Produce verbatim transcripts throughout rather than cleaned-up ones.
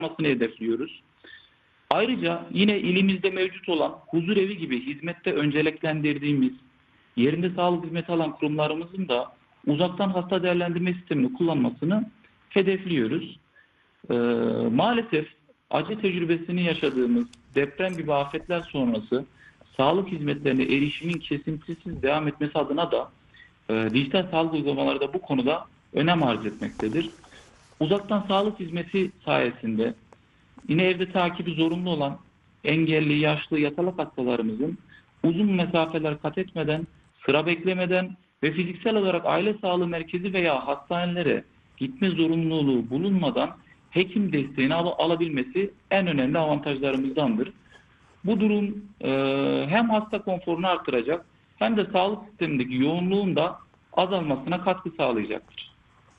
olmasını hedefliyoruz. Ayrıca yine ilimizde mevcut olan huzur evi gibi hizmette önceliklendirdiğimiz yerinde sağlık hizmeti alan kurumlarımızın da uzaktan hasta değerlendirme sistemini kullanmasını hedefliyoruz. Ee, maalesef acı tecrübesini yaşadığımız deprem gibi afetler sonrası sağlık hizmetlerine erişimin kesintisiz devam etmesi adına da e, dijital sağlık uygulamaları da bu konuda önem arz etmektedir. Uzaktan sağlık hizmeti sayesinde yine evde takibi zorunlu olan engelli, yaşlı, yatalak hastalarımızın uzun mesafeler kat etmeden, sıra beklemeden ve fiziksel olarak aile sağlığı merkezi veya hastanelere gitme zorunluluğu bulunmadan hekim desteğini al alabilmesi en önemli avantajlarımızdandır. Bu durum e, hem hasta konforunu artıracak hem de sağlık sistemindeki yoğunluğun da azalmasına katkı sağlayacaktır.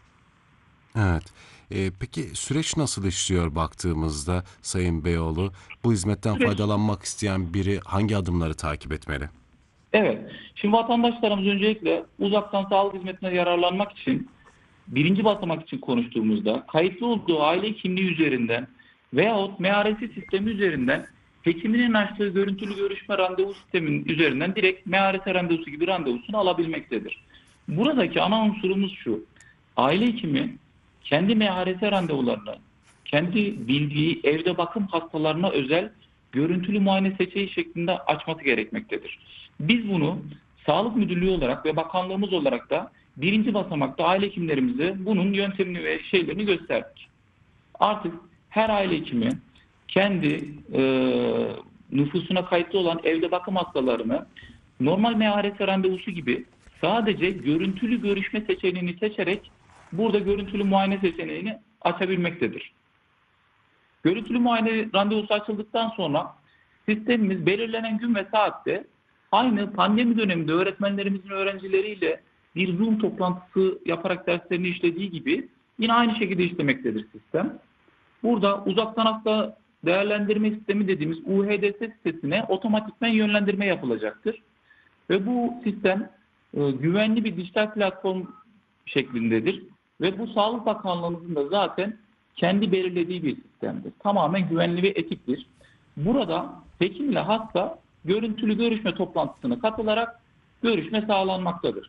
Evet. Ee, peki süreç nasıl işliyor baktığımızda Sayın Beyoğlu? Bu hizmetten Süreç, faydalanmak isteyen biri hangi adımları takip etmeli? evet. Şimdi vatandaşlarımız öncelikle uzaktan sağlık hizmetine yararlanmak için birinci basamak için konuştuğumuzda kayıtlı olduğu aile kimliği üzerinden veyahut M A R S sistemi üzerinden hekiminin açtığı görüntülü görüşme randevu sisteminin üzerinden direkt M A R S randevusu gibi randevusunu alabilmektedir. Buradaki ana unsurumuz şu: aile hekimi kendi M A R S randevularını kendi bildiği evde bakım hastalarına özel görüntülü muayene seçeneği şeklinde açması gerekmektedir. Biz bunu Sağlık Müdürlüğü olarak ve bakanlığımız olarak da birinci basamakta aile hekimlerimize bunun yöntemini ve şeylerini gösterdik. Artık her aile hekimi kendi e, nüfusuna kayıtlı olan evde bakım hastalarını normal M A R S randevusu gibi sadece görüntülü görüşme seçeneğini seçerek burada görüntülü muayene seçeneğini açabilmektedir. Görüntülü muayene randevusu açıldıktan sonra sistemimiz belirlenen gün ve saatte aynı pandemi döneminde öğretmenlerimizin öğrencileriyle bir Zoom toplantısı yaparak derslerini işlediği gibi yine aynı şekilde işlemektedir sistem. Burada uzaktan hasta değerlendirme sistemi dediğimiz U H D S sitesine otomatikmen yönlendirme yapılacaktır. Ve bu sistem e, güvenli bir dijital platform şeklindedir. Ve bu Sağlık Bakanlığımızın da zaten kendi belirlediği bir sistemdir. Tamamen güvenli ve etiktir. Burada hekim ile hasta görüntülü görüşme toplantısına katılarak görüşme sağlanmaktadır.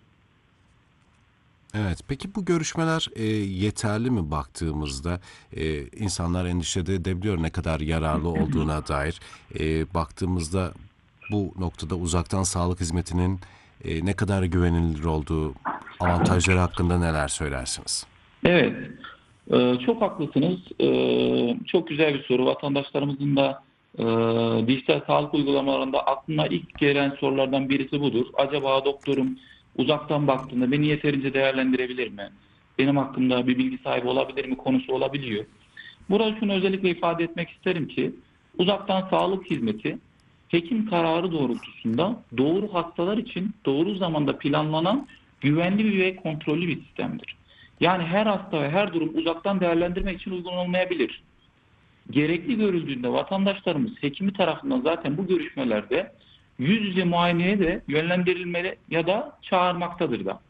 Evet. Peki bu görüşmeler e, yeterli mi baktığımızda? E, insanlar endişe edebiliyor ne kadar yararlı olduğuna dair. E, baktığımızda bu noktada uzaktan sağlık hizmetinin e, ne kadar güvenilir olduğu, avantajları hakkında neler söylersiniz? Evet, e, çok haklısınız. E, çok güzel bir soru. Vatandaşlarımızın da e, dijital sağlık uygulamalarında aklına ilk gelen sorulardan birisi budur. Acaba doktorum uzaktan baktığında beni yeterince değerlendirebilir mi? Benim hakkımda bir bilgi sahibi olabilir mi konusu olabiliyor. Burada şunu özellikle ifade etmek isterim ki uzaktan sağlık hizmeti hekim kararı doğrultusunda doğru hastalar için doğru zamanda planlanan güvenli ve kontrollü bir sistemdir. Yani her hasta ve her durum uzaktan değerlendirmek için uygun olmayabilir. Gerekli görüldüğünde vatandaşlarımız hekimi tarafından zaten bu görüşmelerde yüz yüze muayeneye de yönlendirilmeli ya da çağırmaktadır da.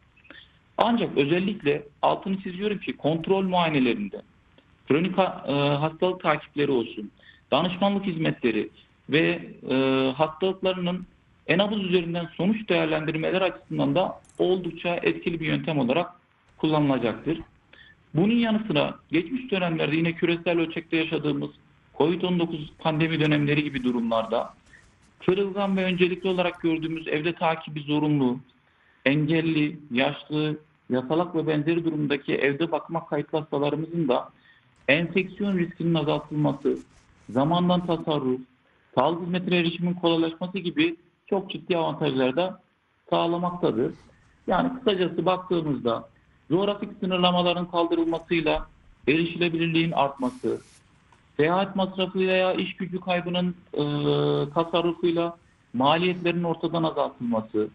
Ancak özellikle altını çiziyorum ki kontrol muayenelerinde kronik e, hastalık takipleri olsun, danışmanlık hizmetleri ve e, hastalıklarının e-nabız üzerinden sonuç değerlendirmeler açısından da oldukça etkili bir yöntem olarak kullanılacaktır. Bunun yanı sıra geçmiş dönemlerde yine küresel ölçekte yaşadığımız kovid on dokuz pandemi dönemleri gibi durumlarda kırılgan ve öncelikli olarak gördüğümüz evde takibi zorunlu, engelli, yaşlı, yatalak ve benzeri durumdaki evde bakıma kayıtlı hastalarımızın da enfeksiyon riskinin azaltılması, zamandan tasarruf, sağlık hizmetine erişimin kolaylaşması gibi çok ciddi avantajlar da sağlamaktadır. Yani kısacası baktığımızda coğrafik sınırlamaların kaldırılmasıyla erişilebilirliğin artması, seyahat masrafıyla ya iş gücü kaybının e, tasarrufuyla maliyetlerin ortadan azaltılması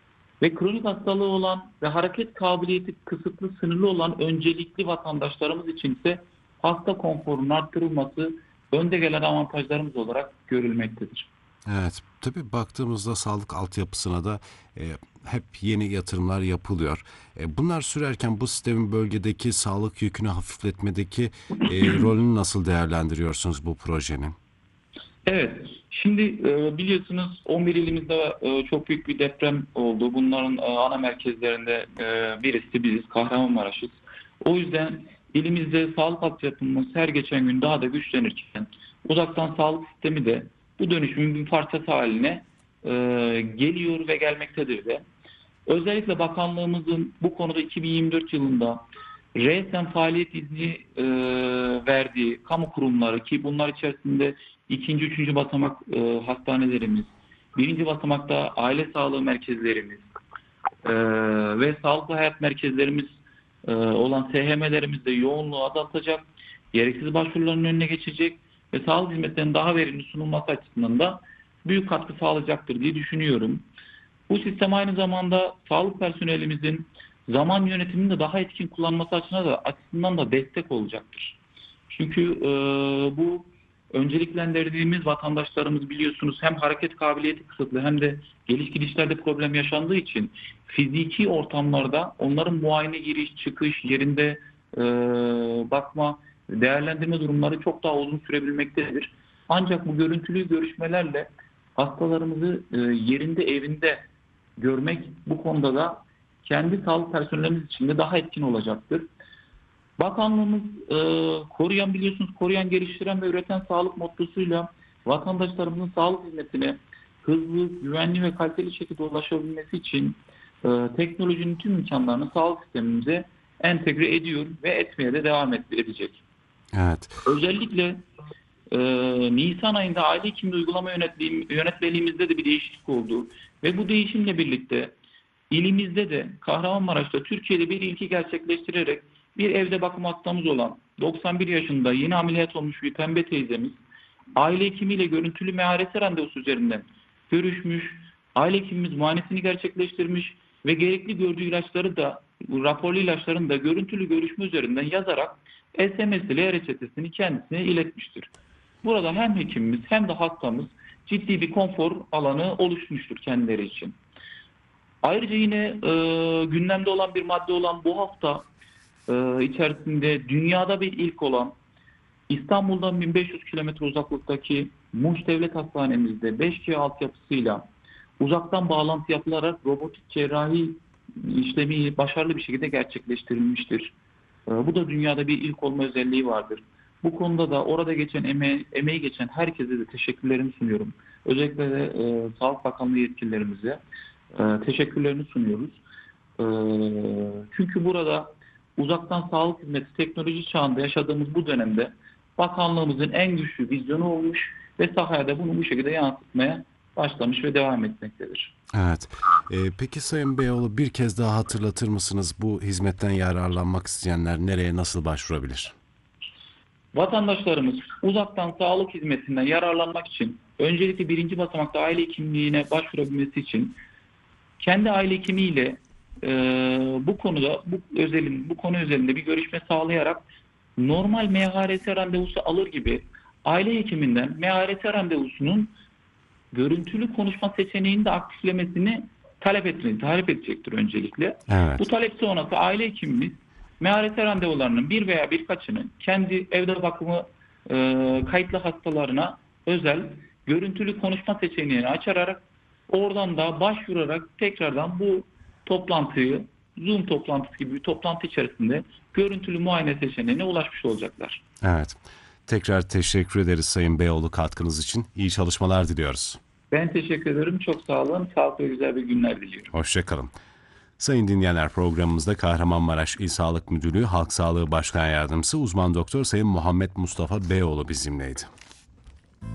ve kronik hastalığı olan ve hareket kabiliyeti kısıtlı sınırlı olan öncelikli vatandaşlarımız için ise hasta konforunun arttırılması önde gelen avantajlarımız olarak görülmektedir. Evet, tabii baktığımızda sağlık altyapısına da e, hep yeni yatırımlar yapılıyor. E, bunlar sürerken bu sistemin bölgedeki sağlık yükünü hafifletmedeki e, rolünü nasıl değerlendiriyorsunuz bu projenin? Evet, şimdi e, biliyorsunuz on bir ilimizde e, çok büyük bir deprem oldu. Bunların e, ana merkezlerinde e, birisi biziz, Kahramanmaraş'ız. O yüzden ilimizde sağlık altyapımız her geçen gün daha da güçlenirken uzaktan sağlık sistemi de bu dönüşümün bir parçası haline e, geliyor ve gelmektedir de. Özellikle bakanlığımızın bu konuda iki bin yirmi dört yılında resen faaliyet izni e, verdiği kamu kurumları ki bunlar içerisinde ikinci, üçüncü basamak e, hastanelerimiz, birinci basamakta aile sağlığı merkezlerimiz e, ve sağlıklı hayat merkezlerimiz e, olan S H M'lerimizde yoğunluğu azaltacak, gereksiz başvuruların önüne geçecek ve sağlık hizmetlerinin daha verimli sunulması açısından da büyük katkı sağlayacaktır diye düşünüyorum. Bu sistem aynı zamanda sağlık personelimizin zaman yönetimini de daha etkin kullanması açısından da, açısından da destek olacaktır. Çünkü e, bu önceliklendirdiğimiz vatandaşlarımız biliyorsunuz hem hareket kabiliyeti kısıtlı hem de geliş gidişlerde problem yaşandığı için fiziki ortamlarda onların muayene giriş çıkış yerinde e, bakma değerlendirme durumları çok daha uzun sürebilmektedir. Ancak bu görüntülü görüşmelerle hastalarımızı e, yerinde evinde görmek bu konuda da kendi sağlık personelimiz için de daha etkin olacaktır. Bakanlığımız e, koruyan biliyorsunuz koruyan, geliştiren ve üreten sağlık mottosuyla vatandaşlarımızın sağlık hizmetine hızlı, güvenli ve kaliteli şekilde ulaşabilmesi için e, teknolojinin tüm imkanlarını sağlık sistemimize entegre ediyor ve etmeye de devam edecek. Evet. Özellikle e, Nisan ayında aile hekimliği uygulama yönetliğim, yönetmeliğimizde de bir değişiklik oldu ve bu değişimle birlikte İlimizde de Kahramanmaraş'ta Türkiye'de bir ilki gerçekleştirerek bir evde bakım hastamız olan doksan bir yaşında yeni ameliyat olmuş bir pembe teyzemiz aile hekimiyle görüntülü M A R S randevusu üzerinden görüşmüş, aile hekimimiz muayenesini gerçekleştirmiş ve gerekli gördüğü ilaçları da raporlu ilaçların da görüntülü görüşme üzerinden yazarak S M S ile e-reçetesini kendisine iletmiştir. Burada hem hekimimiz hem de hastamız ciddi bir konfor alanı oluşmuştur kendileri için. Ayrıca yine e, gündemde olan bir madde olan bu hafta e, içerisinde dünyada bir ilk olan İstanbul'dan bin beş yüz kilometre uzaklıktaki Muş Devlet Hastanemizde beş G altyapısıyla uzaktan bağlantı yapılarak robotik cerrahi işlemi başarılı bir şekilde gerçekleştirilmiştir. E, bu da dünyada bir ilk olma özelliği vardır. Bu konuda da orada geçen eme emeği geçen herkese de teşekkürlerimi sunuyorum. Özellikle de e, Sağlık Bakanlığı yetkililerimize teşekkürlerini sunuyoruz. Çünkü burada uzaktan sağlık hizmeti teknoloji çağında yaşadığımız bu dönemde bakanlığımızın en güçlü vizyonu olmuş ve sahaya da bunu bu şekilde yansıtmaya başlamış ve devam etmektedir. Evet. Ee, peki Sayın Beyoğlu bir kez daha hatırlatır mısınız bu hizmetten yararlanmak isteyenler nereye nasıl başvurabilir? Vatandaşlarımız uzaktan sağlık hizmetinden yararlanmak için öncelikle birinci basamakta aile hekimliğine başvurabilmesi için kendi aile hekimiyle e, bu konuda bu özelin bu konu üzerinde bir görüşme sağlayarak normal M H R S randevusu alır gibi aile hekiminden M H R S randevusunun görüntülü konuşma seçeneğini de aktiflemesini talep etmeni talep edecektir öncelikle. Evet. Bu talep sonrası aile hekimimiz M H R S randevularının bir veya birkaçını kendi evde bakımı e, kayıtlı hastalarına özel görüntülü konuşma seçeneğini açarak oradan da başvurarak tekrardan bu toplantıyı Zoom toplantısı gibi bir toplantı içerisinde görüntülü muayene seçeneğine ulaşmış olacaklar. Evet. Tekrar teşekkür ederiz Sayın Beyoğlu katkınız için. İyi çalışmalar diliyoruz. Ben teşekkür ederim. Çok sağ olun. Sağlıklı ve güzel bir günler diliyorum. Hoşça kalın. Sayın dinleyenler, programımızda Kahramanmaraş İl Sağlık Müdürlüğü Halk Sağlığı Başkan Yardımcısı Uzman Doktor Sayın Muhammed Mustafa Beyoğlu bizimleydi.